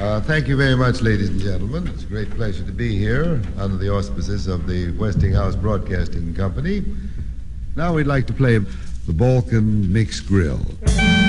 Thank you very much, ladies and gentlemen. It's a great pleasure to be here under the auspices of the Westinghouse Broadcasting Company. Now we'd like to play the Balkan Mix Grill.